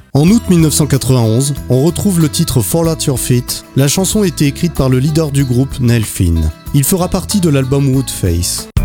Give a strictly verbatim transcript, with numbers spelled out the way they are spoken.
En août mille neuf cent quatre-vingt-onze, on retrouve le titre Fall at Your Feet. La chanson a été écrite par le leader du groupe, Neil Finn. Il fera partie de l'album Woodface.